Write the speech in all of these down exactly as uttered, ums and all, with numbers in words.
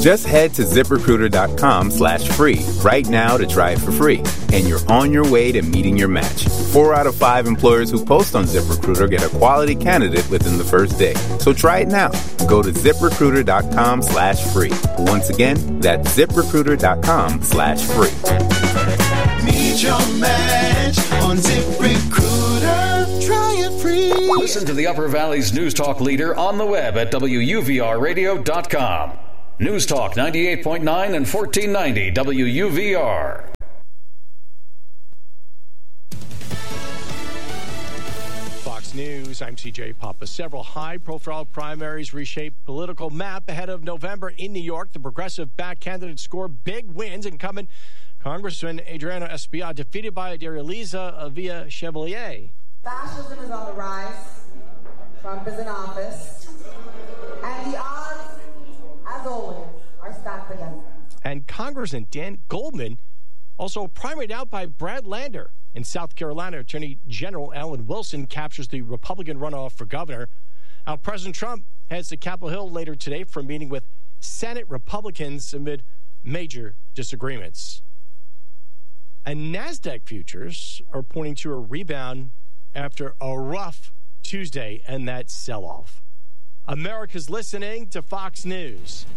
Just head to ZipRecruiter.com slash free right now to try it for free, and you're on your way to meeting your match. Four out of five employers who post on ZipRecruiter get a quality candidate within the first day. So try it now. Go to ZipRecruiter.com slash free. Once again, that's ZipRecruiter.com slash free. Meet your match on ZipRecruiter. Try it free. Listen to the Upper Valley's News Talk leader on the web at W U V R radio dot com. News Talk ninety-eight point nine and fourteen ninety W U V R. Fox News, I'm C J Papa. Several high-profile primaries reshape political map ahead of November in New York. The progressive-backed candidates score big wins. Incumbent Congressman Adriano Espaillat defeated by Daraliza Avila Chevalier. Fascism is on the rise. Trump is in office. And the odds, as always, are stacked against them. And Congressman Dan Goldman also primaried out by Brad Lander. In South Carolina, Attorney General Alan Wilson captures the Republican runoff for governor. Now, President Trump heads to Capitol Hill later today for a meeting with Senate Republicans amid major disagreements. And NASDAQ futures are pointing to a rebound after a rough Tuesday and that sell-off. America's listening to Fox News.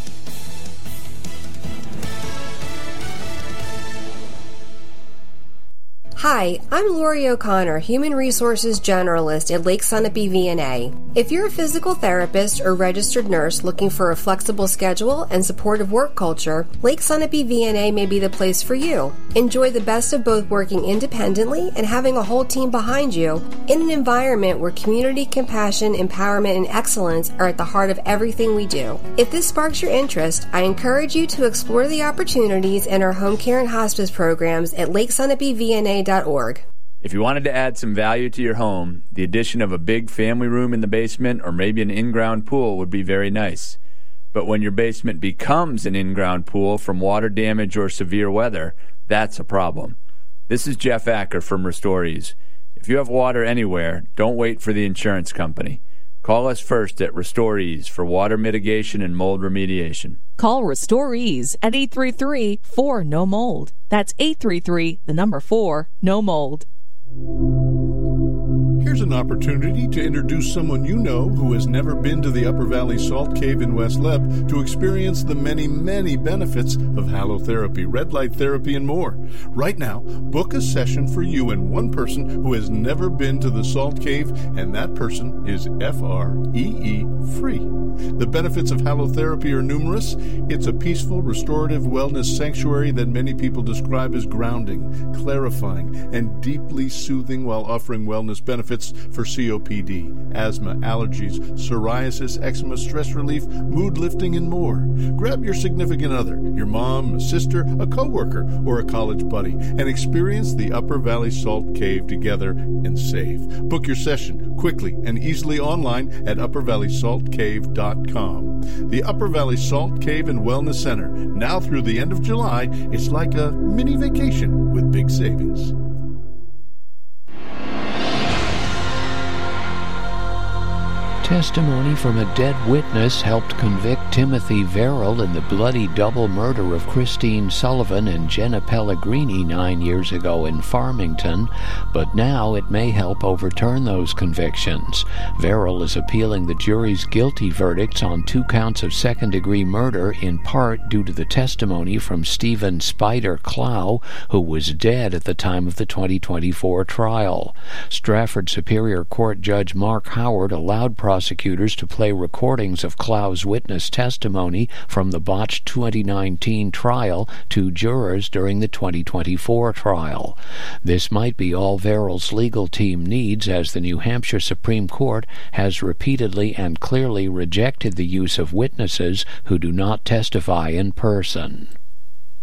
Hi, I'm Lori O'Connor, Human Resources Generalist at Lake Sunapee V N A. If you're a physical therapist or registered nurse looking for a flexible schedule and supportive work culture, Lake Sunapee V N A may be the place for you. Enjoy the best of both working independently and having a whole team behind you in an environment where community, compassion, empowerment, and excellence are at the heart of everything we do. If this sparks your interest, I encourage you to explore the opportunities in our home care and hospice programs at lake sunapee v n a dot org. If you wanted to add some value to your home, the addition of a big family room in the basement or maybe an in-ground pool would be very nice. But when your basement becomes an in-ground pool from water damage or severe weather, that's a problem. This is Jeff Acker from Restorees. If you have water anywhere, don't wait for the insurance company. Call us first at Restorees for water mitigation and mold remediation. Call Restorees at eight three three, four, N O mold. That's eight three three, the number four, no mold. Here's an opportunity to introduce someone you know who has never been to the Upper Valley Salt Cave in West Leb to experience the many, many benefits of halotherapy, red light therapy, and more. Right now, book a session for you and one person who has never been to the Salt Cave, and that person is F R E E free. The benefits of halotherapy are numerous. It's a peaceful, restorative wellness sanctuary that many people describe as grounding, clarifying, and deeply soothing while offering wellness benefits for C O P D, asthma, allergies, psoriasis, eczema, stress relief, mood lifting, and more. Grab your significant other, your mom, a sister, a coworker, or a college buddy, and experience the Upper Valley Salt Cave together and save. Book your session quickly and easily online at upper valley salt cave dot com. The Upper Valley Salt Cave and Wellness Center, now through the end of July, it's like a mini vacation with big savings. Testimony from a dead witness helped convict Timothy Verrill in the bloody double murder of Christine Sullivan and Jenna Pellegrini nine years ago in Farmington, but now it may help overturn those convictions. Verrill is appealing the jury's guilty verdicts on two counts of second-degree murder, in part due to the testimony from Stephen Spider Clow, who was dead at the time of the twenty twenty-four trial. Stratford Superior Court Judge Mark Howard allowed prosecutors prosecutors to play recordings of Clow's witness testimony from the botched twenty nineteen trial to jurors during the twenty twenty-four trial. This might be all Verrill's legal team needs, as the New Hampshire Supreme Court has repeatedly and clearly rejected the use of witnesses who do not testify in person.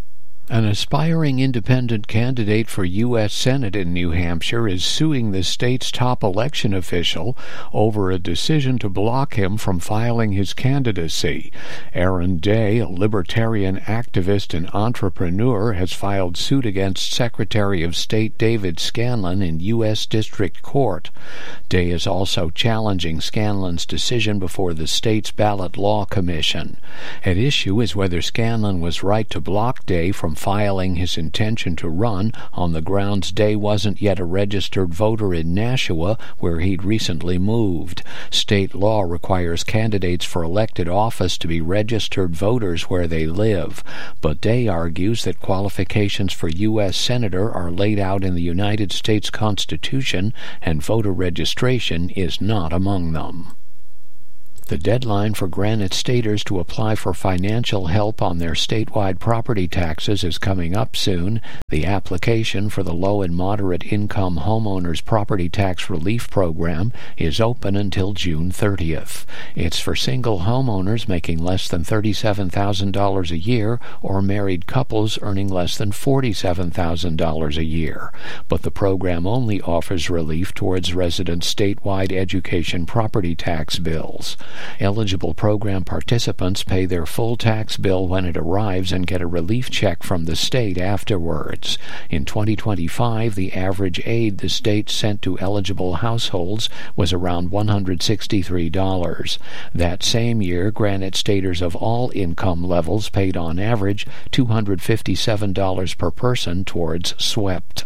An aspiring independent candidate for U S Senate in New Hampshire is suing the state's top election official over a decision to block him from filing his candidacy. Aaron Day, a libertarian activist and entrepreneur, has filed suit against Secretary of State David Scanlon in U S District Court. Day is also challenging Scanlon's decision before the state's Ballot Law Commission. At issue is whether Scanlon was right to block Day from filing his intention to run on the grounds Day wasn't yet a registered voter in Nashua, where he'd recently moved. State law requires candidates for elected office to be registered voters where they live, but Day argues that qualifications for U S Senator are laid out in the United States Constitution, and voter registration is not among them. The deadline for Granite Staters to apply for financial help on their statewide property taxes is coming up soon. The application for the low and moderate income homeowners property tax relief program is open until June thirtieth. It's for single homeowners making less than thirty-seven thousand dollars a year or married couples earning less than forty-seven thousand dollars a year. But the program only offers relief towards residents' statewide education property tax bills. Eligible program participants pay their full tax bill when it arrives and get a relief check from the state afterwards. In twenty twenty-five, the average aid the state sent to eligible households was around one hundred sixty-three dollars. That same year, Granite Staters of all income levels paid on average two hundred fifty-seven dollars per person towards SWEPT.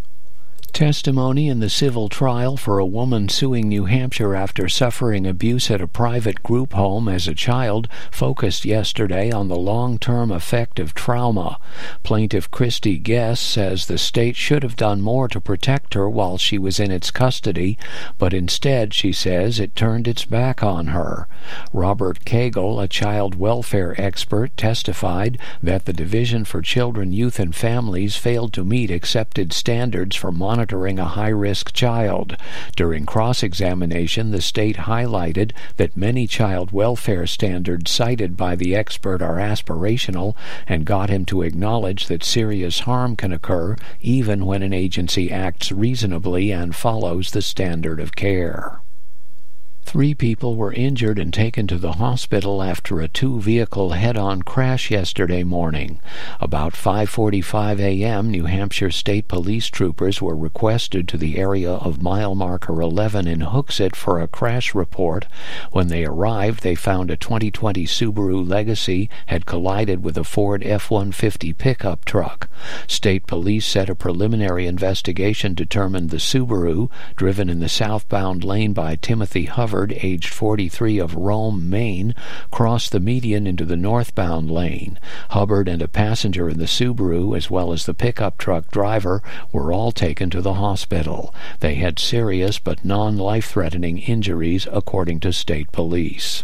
Testimony in the civil trial for a woman suing New Hampshire after suffering abuse at a private group home as a child focused yesterday on the long-term effect of trauma. Plaintiff Christy Guess says the state should have done more to protect her while she was in its custody, but instead, she says, it turned its back on her. Robert Cagle, a child welfare expert, testified that the Division for Children, Youth, and Families failed to meet accepted standards for monitoring a high-risk child. During cross-examination, the state highlighted that many child welfare standards cited by the expert are aspirational and got him to acknowledge that serious harm can occur even when an agency acts reasonably and follows the standard of care. Three people were injured and taken to the hospital after a two-vehicle head-on crash yesterday morning. About five forty-five a.m., New Hampshire State Police troopers were requested to the area of mile marker eleven in Hooksett for a crash report. When they arrived, they found a twenty twenty Subaru Legacy had collided with a Ford F one fifty pickup truck. State Police said a preliminary investigation determined the Subaru, driven in the southbound lane by Timothy Hubbard, aged forty-three, of Rome, Maine, crossed the median into the northbound lane. Hubbard and a passenger in the Subaru, as well as the pickup truck driver, were all taken to the hospital. They had serious but non-life-threatening injuries, according to state police.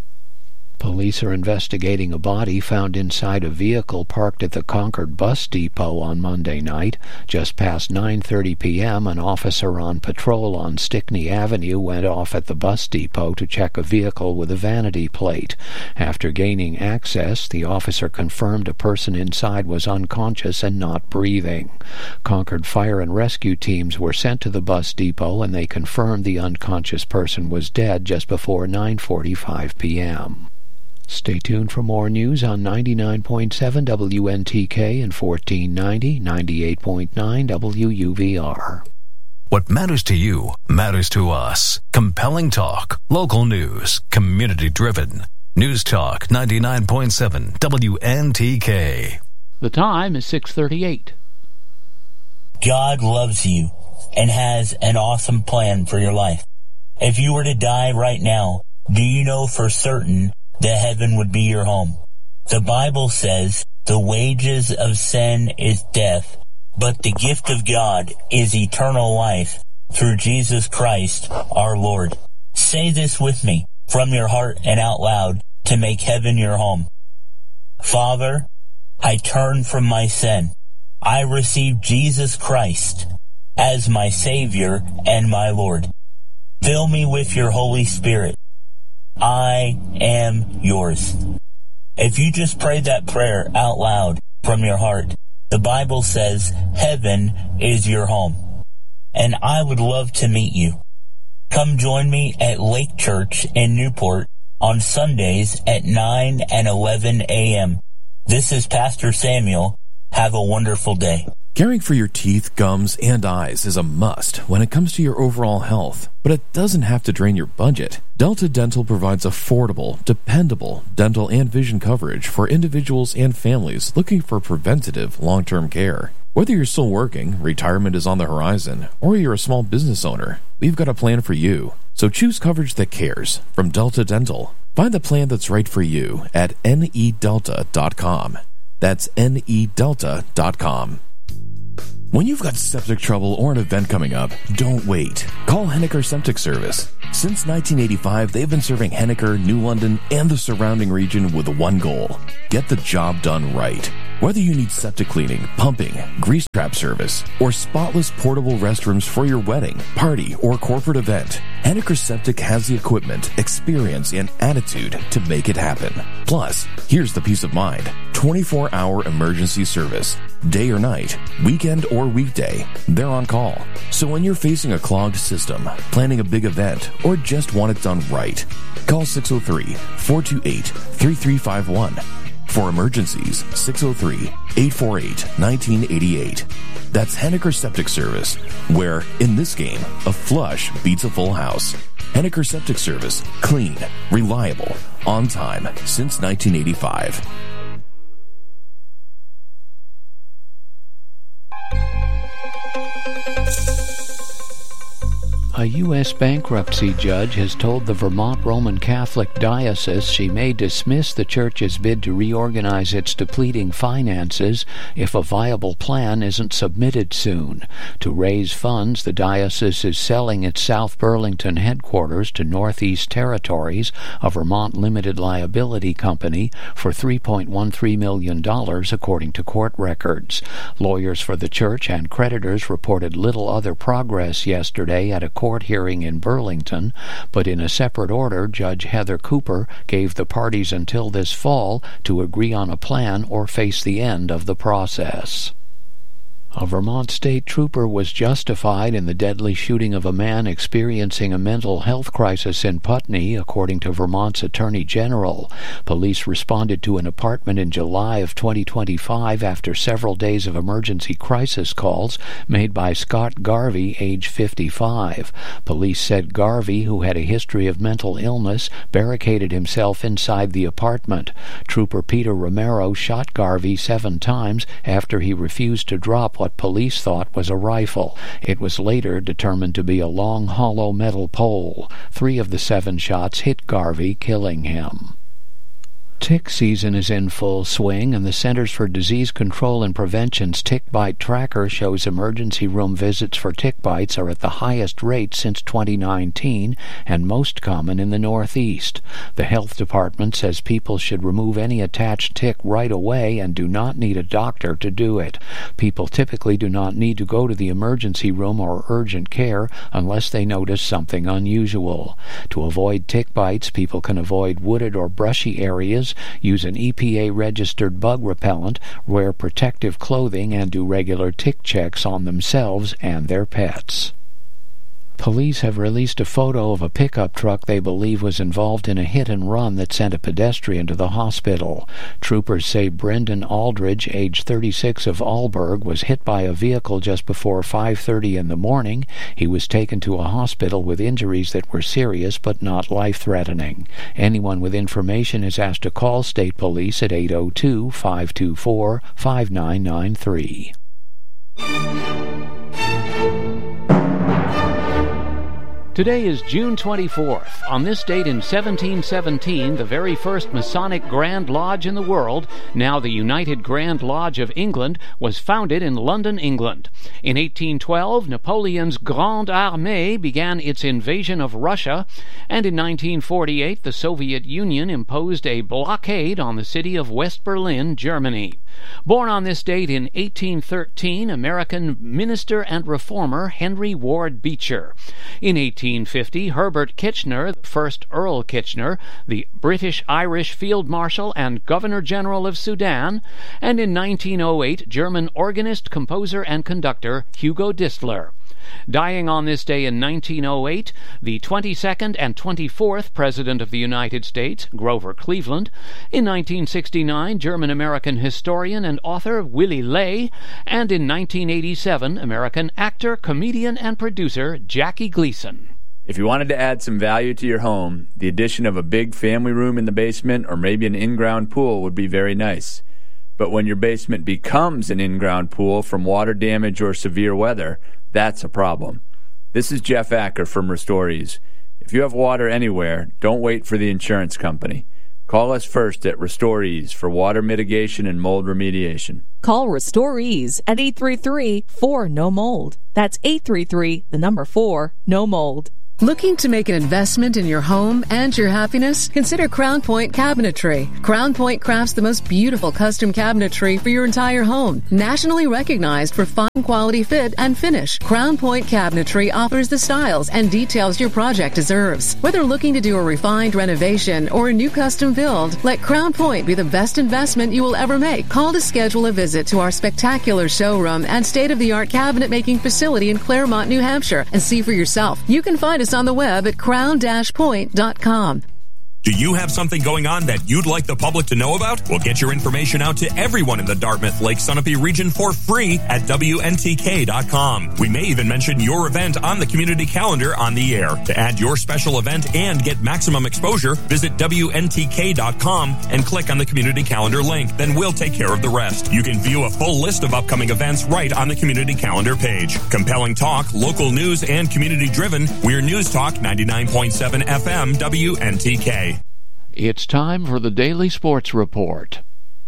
Police are investigating a body found inside a vehicle parked at the Concord bus depot on Monday night. Just past nine thirty p.m., an officer on patrol on Stickney Avenue went off at the bus depot to check a vehicle with a vanity plate. After gaining access, the officer confirmed a person inside was unconscious and not breathing. Concord fire and rescue teams were sent to the bus depot, and they confirmed the unconscious person was dead just before nine forty-five p.m. Stay tuned for more news on ninety-nine point seven W N T K and fourteen ninety, ninety-eight point nine W U V R. What matters to you matters to us. Compelling talk, local news, community-driven. News Talk ninety-nine point seven W N T K. The time is six thirty-eight. God loves you and has an awesome plan for your life. If you were to die right now, do you know for certain that heaven would be your home? The Bible says the wages of sin is death, but the gift of God is eternal life through Jesus Christ our Lord. Say this with me from your heart and out loud to make heaven your home. Father, I turn from my sin. I receive Jesus Christ as my Savior and my Lord. Fill me with your Holy Spirit. I am yours. If you just prayed that prayer out loud from your heart, The Bible says heaven is your home. And I would love to meet you. Come join me at Lake Church in Newport on Sundays at nine and eleven a.m. This is Pastor Samuel. Have a wonderful day. Caring for your teeth, gums, and eyes is a must when it comes to your overall health, but it doesn't have to drain your budget. Delta Dental provides affordable, dependable dental and vision coverage for individuals and families looking for preventative, long-term care. Whether you're still working, retirement is on the horizon, or you're a small business owner, we've got a plan for you. So choose coverage that cares from Delta Dental. Find the plan that's right for you at N E delta dot com. That's N E delta dot com. When you've got septic trouble or an event coming up, don't wait. Call Henniker Septic Service. Since nineteen eighty-five, they've been serving Henniker, New London, and the surrounding region with one goal: get the job done right. Whether you need septic cleaning, pumping, grease trap service, or spotless portable restrooms for your wedding, party, or corporate event, Henniker Septic has the equipment, experience, and attitude to make it happen. Plus, here's the peace of mind: twenty-four hour emergency service. Day or night, weekend or weekday, they're on call. So when you're facing a clogged system, planning a big event, or just want it done right, call six oh three, four two eight, three three five one. For emergencies, six oh three, eight four eight, one nine eight eight. That's Henniker Septic Service, where, in this game, a flush beats a full house. Henniker Septic Service. Clean, reliable, on time, since nineteen eighty-five. A U S bankruptcy judge has told the Vermont Roman Catholic Diocese she may dismiss the church's bid to reorganize its depleting finances if a viable plan isn't submitted soon. To raise funds, the diocese is selling its South Burlington headquarters to Northeast Territories, a Vermont limited liability company, for three point one three million dollars, according to court records. Lawyers for the church and creditors reported little other progress yesterday at a court hearing in Burlington, but in a separate order, Judge Heather Cooper gave the parties until this fall to agree on a plan or face the end of the process. A Vermont state trooper was justified in the deadly shooting of a man experiencing a mental health crisis in Putney, according to Vermont's Attorney General. Police responded to an apartment in July of twenty twenty-five after several days of emergency crisis calls made by Scott Garvey, age fifty-five. Police said Garvey, who had a history of mental illness, barricaded himself inside the apartment. Trooper Peter Romero shot Garvey seven times after he refused to drop what police thought was a rifle. It was later determined to be a long, hollow metal pole. Three of the seven shots hit Garvey, killing him. Tick season is in full swing, and the Centers for Disease Control and Prevention's Tick Bite Tracker shows emergency room visits for tick bites are at the highest rate since twenty nineteen and most common in the Northeast. The health department says people should remove any attached tick right away and do not need a doctor to do it. People typically do not need to go to the emergency room or urgent care unless they notice something unusual. To avoid tick bites, people can avoid wooded or brushy areas, use an E P A-registered bug repellent, wear protective clothing, and do regular tick checks on themselves and their pets. Police have released a photo of a pickup truck they believe was involved in a hit-and-run that sent a pedestrian to the hospital. Troopers say Brendan Aldridge, age thirty-six, of Alburg, was hit by a vehicle just before five thirty in the morning. He was taken to a hospital with injuries that were serious but not life-threatening. Anyone with information is asked to call State Police at eight oh two, five two four, five nine nine three. Today is June twenty-fourth. On this date in seventeen seventeen, the very first Masonic Grand Lodge in the world, now the United Grand Lodge of England, was founded in London, England. In eighteen twelve, Napoleon's Grande Armée began its invasion of Russia, and in nineteen forty-eight, the Soviet Union imposed a blockade on the city of West Berlin, Germany. Born on this date in eighteen thirteen, American minister and reformer Henry Ward Beecher. In eighteen eighteen fifty, Herbert Kitchener, the first Earl Kitchener, the British-Irish Field Marshal and Governor-General of Sudan, and in nineteen oh eight, German organist, composer, and conductor Hugo Distler. Dying on this day in nineteen oh eight, the twenty-second and twenty-fourth President of the United States, Grover Cleveland. In nineteen sixty-nine, German-American historian and author Willy Ley. And in nineteen eighty-seven, American actor, comedian, and producer Jackie Gleason. If you wanted to add some value to your home, the addition of a big family room in the basement or maybe an in-ground pool would be very nice. But when your basement becomes an in-ground pool from water damage or severe weather, that's a problem. This is Jeff Acker from Restorees. If you have water anywhere, don't wait for the insurance company. Call us first at Restorees for water mitigation and mold remediation. Call Restorees at eight three three, four, N O mold. That's eight three three, the number four, no mold. Looking to make an investment in your home and your happiness? Consider Crown Point Cabinetry. Crown Point crafts the most beautiful custom cabinetry for your entire home. Nationally recognized for fine quality fit and finish, Crown Point Cabinetry offers the styles and details your project deserves. Whether looking to do a refined renovation or a new custom build, let Crown Point be the best investment you will ever make. Call to schedule a visit to our spectacular showroom and state-of-the-art cabinet making facility in Claremont, New Hampshire, and see for yourself. You can find us on the web at crown dash point dot com. Do you have something going on that you'd like the public to know about? We'll get your information out to everyone in the Dartmouth Lake Sunapee region for free at W N T K dot com. We may even mention your event on the community calendar on the air. To add your special event and get maximum exposure, visit W N T K dot com and click on the community calendar link. Then we'll take care of the rest. You can view a full list of upcoming events right on the community calendar page. Compelling talk, local news, and community driven. We're News Talk ninety-nine point seven F M W N T K. It's time for the Daily Sports Report.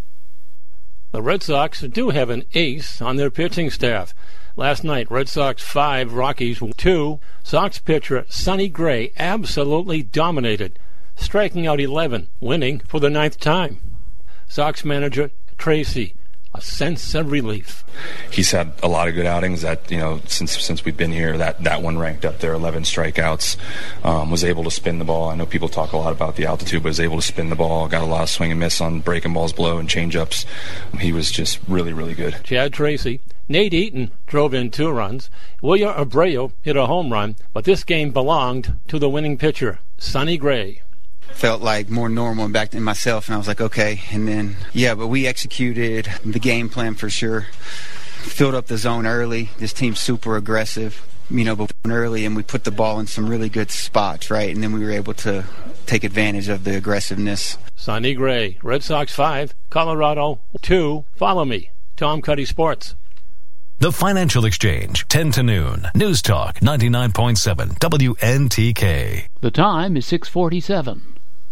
The Red Sox do have an ace on their pitching staff. Last night, Red Sox five, Rockies two. Sox pitcher Sonny Gray absolutely dominated, striking out eleven, winning for the ninth time. Sox manager Tracy, a sense of relief. He's had a lot of good outings that, you know, since since we've been here, that, that one ranked up there, eleven strikeouts, um, was able to spin the ball. I know people talk a lot about the altitude, but was able to spin the ball, got a lot of swing and miss on breaking balls below and change-ups. He was just really, really good. Chad Tracy. Nate Eaton drove in two runs. William Abreu hit a home run, but this game belonged to the winning pitcher, Sonny Gray. Felt like more normal and back in myself, and I was like, okay. And then, yeah, but we executed the game plan for sure. Filled up the zone early. This team's super aggressive, you know, but early, and we put the ball in some really good spots, right? And then we were able to take advantage of the aggressiveness. Sonny Gray, Red Sox five, Colorado two. Follow me, Tom Cuddy Sports. The Financial Exchange, ten to noon. News Talk ninety-nine point seven W N T K. The time is six forty-seven.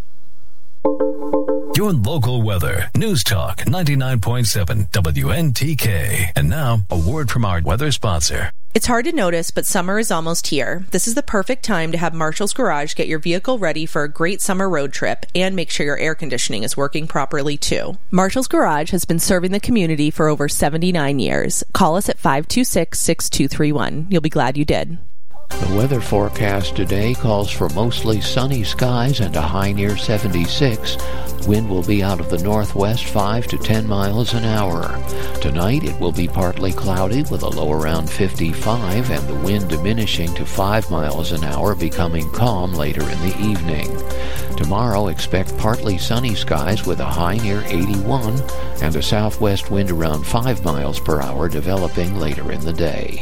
Your local weather. News Talk ninety-nine point seven W N T K. And now, a word from our weather sponsor. It's hard to notice, but summer is almost here. This is the perfect time to have Marshall's Garage get your vehicle ready for a great summer road trip and make sure your air conditioning is working properly, too. Marshall's Garage has been serving the community for over seventy-nine years. Call us at five two six, six two three one. You'll be glad you did. The weather forecast today calls for mostly sunny skies and a high near seventy-six. Wind will be out of the northwest five to ten miles an hour. Tonight it will be partly cloudy with a low around fifty-five and the wind diminishing to five miles an hour, becoming calm later in the evening. Tomorrow expect partly sunny skies with a high near eighty-one and a southwest wind around five miles per hour developing later in the day.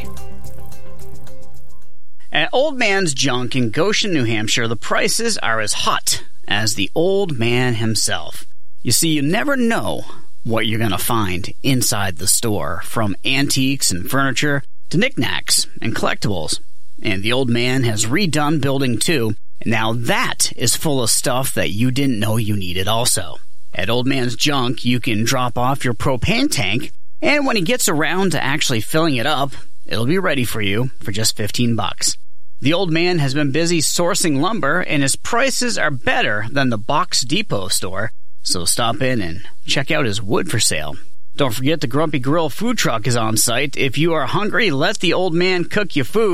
At Old Man's Junk in Goshen, New Hampshire, the prices are as hot as the old man himself. You see, you never know what you're going to find inside the store, from antiques and furniture to knickknacks and collectibles. And the old man has redone Building two, and now that is full of stuff that you didn't know you needed also. At Old Man's Junk, you can drop off your propane tank, and when he gets around to actually filling it up, it'll be ready for you for just fifteen bucks. The old man has been busy sourcing lumber, and his prices are better than the Box Depot store, so stop in and check out his wood for sale. Don't forget the Grumpy Grill food truck is on site. If you are hungry, let the old man cook you food.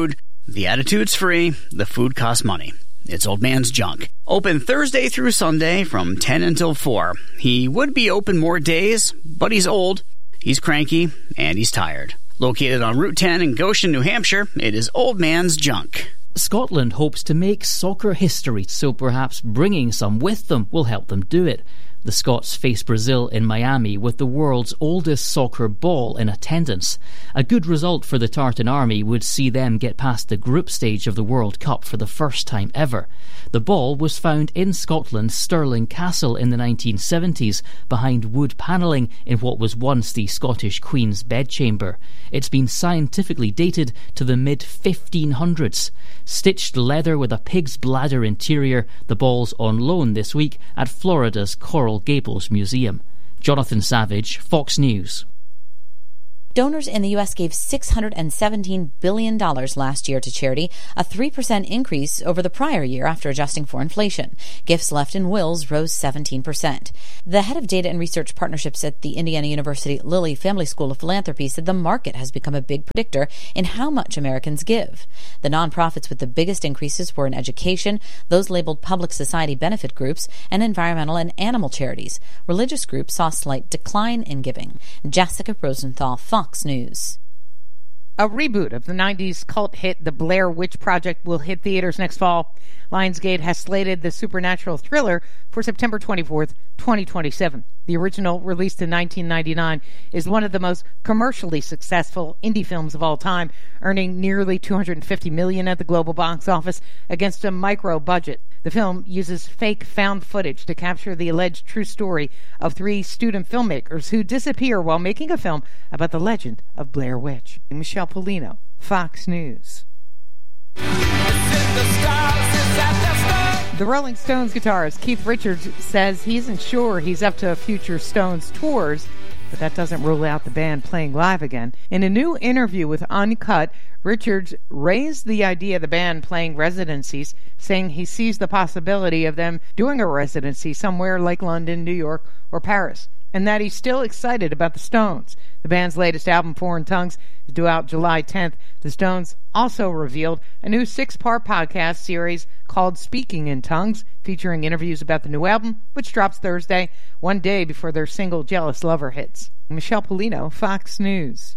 The attitude's free, the food costs money. It's Old Man's Junk. Open Thursday through Sunday from ten until four. He would be open more days, but he's old, he's cranky, and he's tired. Located on Route ten in Goshen, New Hampshire, it is Old Man's Junk. Scotland hopes to make soccer history, so perhaps bringing some with them will help them do it. The Scots face Brazil in Miami with the world's oldest soccer ball in attendance. A good result for the Tartan Army would see them get past the group stage of the World Cup for the first time ever. The ball was found in Scotland's Stirling Castle in the nineteen seventies, behind wood panelling in what was once the Scottish Queen's bedchamber. It's been scientifically dated to the mid fifteen hundreds. Stitched leather with a pig's bladder interior, the ball's on loan this week at Florida's Coral Gables Museum. Jonathan Savage, Fox News. Donors in the U S gave six hundred seventeen billion dollars last year to charity, a three percent increase over the prior year after adjusting for inflation. Gifts left in wills rose seventeen percent. The head of data and research partnerships at the Indiana University Lilly Family School of Philanthropy said the market has become a big predictor in how much Americans give. The nonprofits with the biggest increases were in education, those labeled public society benefit groups, and environmental and animal charities. Religious groups saw a slight decline in giving. Jessica Rosenthal, Fox News. A reboot of the nineties cult hit The Blair Witch Project will hit theaters next fall. Lionsgate has slated the supernatural thriller for September twenty-fourth, twenty twenty-seven. The original, released in nineteen ninety-nine, is one of the most commercially successful indie films of all time, earning nearly two hundred fifty million dollars at the global box office against a micro budget. The film uses fake found footage to capture the alleged true story of three student filmmakers who disappear while making a film about the legend of Blair Witch. Michelle Polino, Fox News. The Rolling Stones guitarist Keith Richards says he isn't sure he's up to future Stones tours, but that doesn't rule out the band playing live again. In a new interview with Uncut, Richards raised the idea of the band playing residencies, saying he sees the possibility of them doing a residency somewhere like London, New York, or Paris, and that he's still excited about the Stones. The band's latest album, Foreign Tongues, is due out July tenth. The Stones also revealed a new six-part podcast series called Speaking in Tongues, featuring interviews about the new album, which drops Thursday, one day before their single Jealous Lover hits. Michelle Polino, Fox News.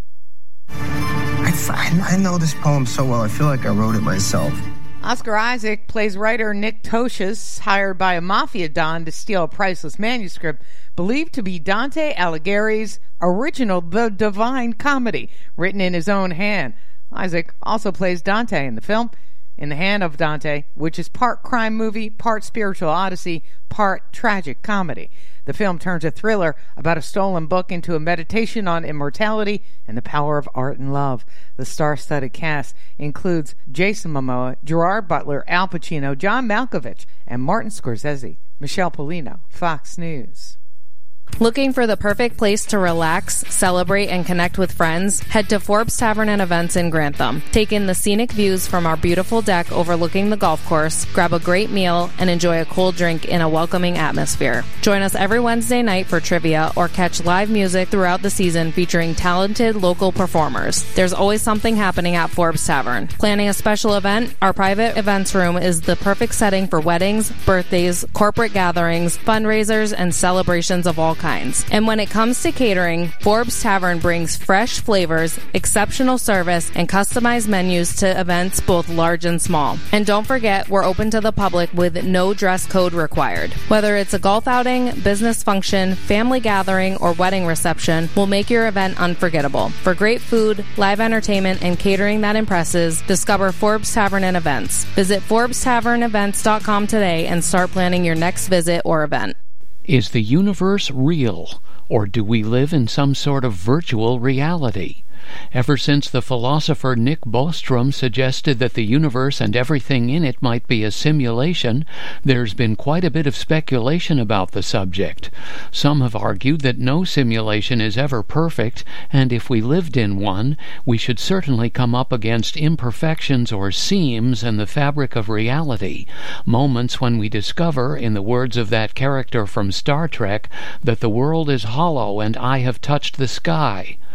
I, I know this poem so well, I feel like I wrote it myself. Oscar Isaac plays writer Nick Tosches, hired by a mafia don to steal a priceless manuscript believed to be Dante Alighieri's original The Divine Comedy, written in his own hand. Isaac also plays Dante in the film In the Hand of Dante, which is part crime movie, part spiritual odyssey, part tragic comedy. The film turns a thriller about a stolen book into a meditation on immortality and the power of art and love. The star-studded cast includes Jason Momoa, Gerard Butler, Al Pacino, John Malkovich, and Martin Scorsese. Michelle Polino, Fox News. Looking for the perfect place to relax, celebrate, and connect with friends? Head to Forbes Tavern and Events in Grantham. Take in the scenic views from our beautiful deck overlooking the golf course, grab a great meal, and enjoy a cold drink in a welcoming atmosphere. Join us every Wednesday night for trivia or catch live music throughout the season featuring talented local performers. There's always something happening at Forbes Tavern. Planning a special event? Our private events room is the perfect setting for weddings, birthdays, corporate gatherings, fundraisers, and celebrations of all kinds. And when it comes to catering, Forbes Tavern brings fresh flavors, exceptional service, and customized menus to events both large and small. And don't forget, we're open to the public with no dress code required. Whether it's a golf outing, business function, family gathering, or wedding reception, we'll make your event unforgettable. For great food, live entertainment, and catering that impresses, discover Forbes Tavern and Events. Visit Forbes Tavern Events dot com today and start planning your next visit or event. Is the universe real, or do we live in some sort of virtual reality? Ever since the philosopher Nick Bostrom suggested that the universe and everything in it might be a simulation, there's been quite a bit of speculation about the subject. Some have argued that no simulation is ever perfect, and if we lived in one, we should certainly come up against imperfections or seams in the fabric of reality, moments when we discover, in the words of that character from Star Trek, that the world is hollow and I have touched the sky.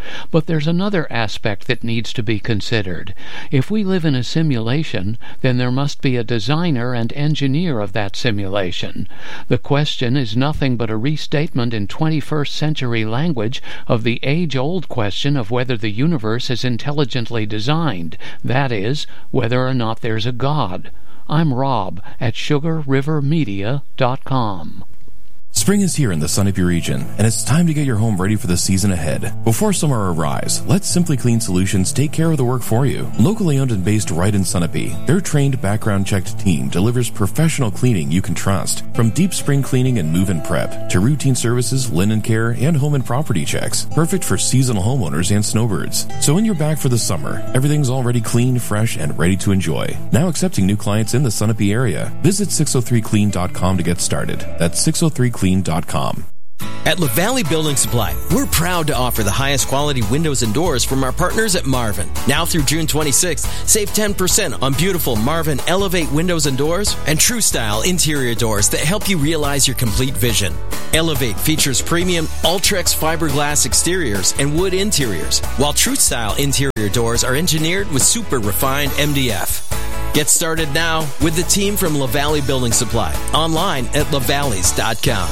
But there's another aspect that needs to be considered. If we live in a simulation, then there must be a designer and engineer of that simulation. The question is nothing but a restatement in twenty-first century language of the age-old question of whether the universe is intelligently designed, that is, whether or not there's a God. I'm Rob at sugar river media dot com. Spring is here in the Sunapee region, and it's time to get your home ready for the season ahead. Before summer arrives, let Simply Clean Solutions take care of the work for you. Locally owned and based right in Sunapee, their trained, background-checked team delivers professional cleaning you can trust. From deep spring cleaning and move-in prep, to routine services, linen care, and home and property checks. Perfect for seasonal homeowners and snowbirds. So when you're back for the summer, everything's already clean, fresh, and ready to enjoy. Now accepting new clients in the Sunapee area. Visit six oh three clean dot com to get started. That's six oh three clean dot com. At LaValley Building Supply, we're proud to offer the highest quality windows and doors from our partners at Marvin. Now through June twenty-sixth, save ten percent on beautiful Marvin Elevate windows and doors and True Style interior doors that help you realize your complete vision. Elevate features premium Ultrex fiberglass exteriors and wood interiors, while True Style interior doors are engineered with super refined M D F. Get started now with the team from LaValley Building Supply, online at lavalleys dot com.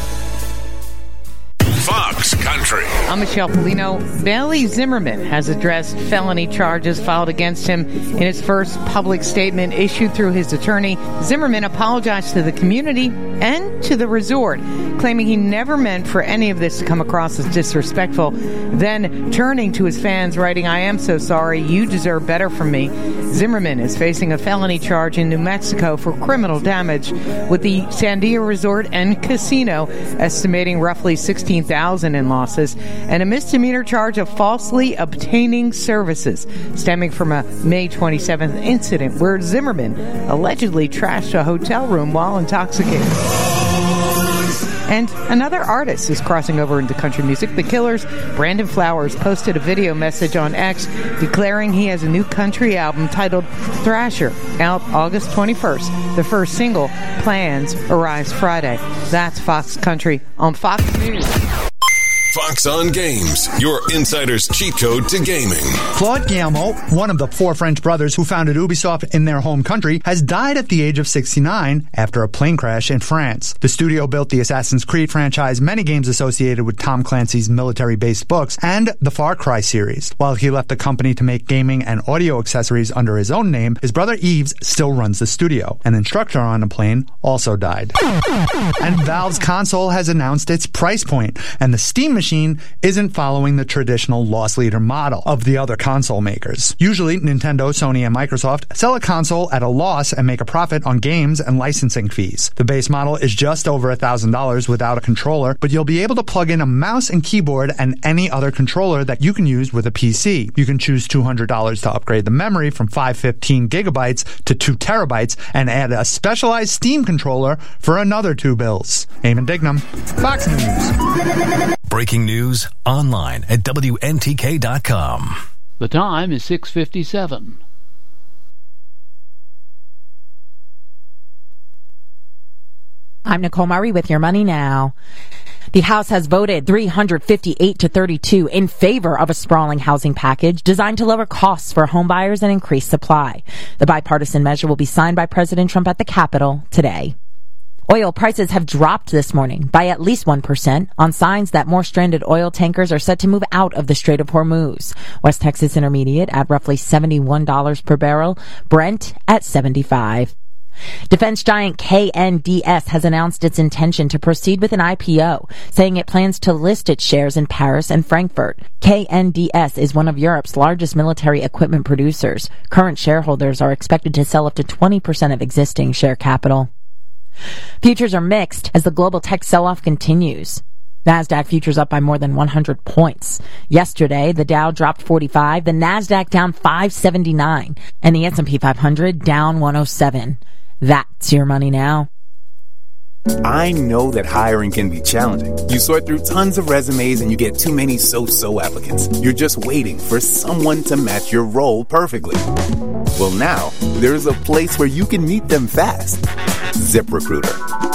Fox Country. I'm Michelle Polino. Bailey Zimmerman has addressed felony charges filed against him in his first public statement issued through his attorney. Zimmerman apologized to the community and to the resort, claiming he never meant for any of this to come across as disrespectful. Then turning to his fans, writing, "I am so sorry. You deserve better from me." Zimmerman is facing a felony charge in New Mexico for criminal damage with the Sandia Resort and Casino, estimating roughly sixteen thousand in losses, and a misdemeanor charge of falsely obtaining services stemming from a May twenty-seventh incident where Zimmerman allegedly trashed a hotel room while intoxicated. And another artist is crossing over into country music. The Killers' Brandon Flowers posted a video message on X declaring he has a new country album titled Thrasher, out August twenty-first. The first single, Plans, arrives Friday. That's Fox Country on Fox News. Fox on Games, your insider's cheat code to gaming. Claude Guillemot, one of the four French brothers who founded Ubisoft in their home country, has died at the age of sixty-nine after a plane crash in France. The studio built the Assassin's Creed franchise, many games associated with Tom Clancy's military-based books, and the Far Cry series. While he left the company to make gaming and audio accessories under his own name, his brother Yves still runs the studio. An instructor on the plane also died. And Valve's console has announced its price point, and the Steam machine isn't following the traditional loss leader model of the other console makers. Usually, Nintendo, Sony, and Microsoft sell a console at a loss and make a profit on games and licensing fees. The base model is just over one thousand dollars without a controller, but you'll be able to plug in a mouse and keyboard and any other controller that you can use with a P C. You can choose two hundred dollars to upgrade the memory from five hundred fifteen gigabytes to two terabytes and add a specialized Steam controller for another two bills. Eamon Dignam, Fox News. Breaking news online at W N T K dot com. The time is six fifty-seven. I'm Nicole Murray with Your Money Now. The House has voted three hundred fifty-eight to thirty-two in favor of a sprawling housing package designed to lower costs for homebuyers and increase supply. The bipartisan measure will be signed by President Trump at the Capitol today. Oil prices have dropped this morning by at least one percent on signs that more stranded oil tankers are set to move out of the Strait of Hormuz. West Texas Intermediate at roughly seventy-one dollars per barrel, Brent at seventy-five dollars. Defense giant K N D S has announced its intention to proceed with an I P O, saying it plans to list its shares in Paris and Frankfurt. K N D S is one of Europe's largest military equipment producers. Current shareholders are expected to sell up to twenty percent of existing share capital. Futures are mixed as the global tech sell-off continues. NASDAQ futures up by more than one hundred points. Yesterday, the Dow dropped forty-five, the NASDAQ down five seventy-nine, and the S and P five hundred down one oh seven. That's Your Money Now. I know that hiring can be challenging. You sort through tons of resumes and you get too many so-so applicants. You're just waiting for someone to match your role perfectly. Well, now, there's a place where you can meet them fast. ZipRecruiter.